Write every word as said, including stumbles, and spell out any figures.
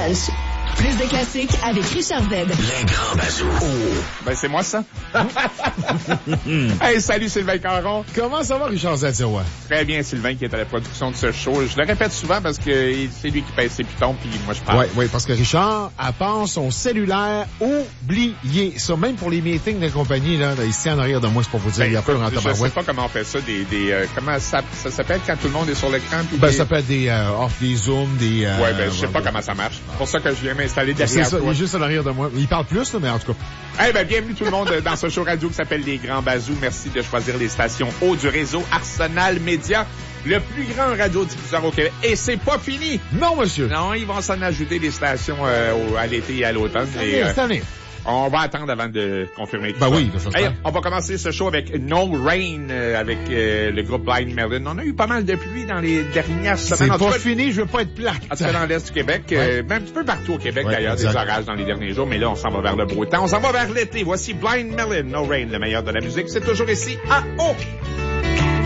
dimanche. Plus de classiques avec Richard Z. Les grands bazous. Oh. Ben, c'est moi, ça. Hey, salut Sylvain Caron. Comment ça va, Richard Z? Ouais. Très bien, Sylvain, qui est à la production de ce show. Je le répète souvent parce que c'est lui qui pèse ses pitons, puis moi, je parle. Oui, oui, parce que Richard, à part son cellulaire, oublié. Ça, même pour les meetings de compagnie, là, ici en arrière de moi, c'est pour vous dire, Ben, il y a pas de je sais pas comment on fait ça, des, des, euh, comment ça, ça s'appelle quand tout le monde est sur l'écran? Puis ben, des... ça peut être des, euh, off, des zooms, des, euh, Ouais, ben, je sais euh, pas comment ça marche. C'est pour ça que je viens m'installer C'est derrière ça, toi. il est juste en arrière de moi. Il parle plus, là, mais en tout cas. Eh ben, bienvenue tout le monde dans ce show radio qui s'appelle Les Grands Bazous. Merci de choisir les stations haut du réseau Arsenal Média, le plus grand radiodiffuseur au Québec. Et c'est pas fini! Non, monsieur! Non, ils vont s'en ajouter des stations euh, au, à l'été et à l'automne. C'est et, année, euh, c'est année. On va attendre avant de confirmer tout Ben ça. oui, de toute façon. Hey, on va commencer ce show avec No Rain, euh, avec euh, le groupe Blind Melon. On a eu pas mal de pluie dans les dernières semaines. C'est En tout pas cas, fini, je veux pas être plate. en tout cas, dans l'Est du Québec, Ouais. euh, ben, un petit peu partout au Québec, Ouais, d'ailleurs, exact. des orages dans les derniers jours. Mais là, on s'en va vers le beau temps. On s'en va vers l'été. Voici Blind Melon, No Rain, le meilleur de la musique. C'est toujours ici à O.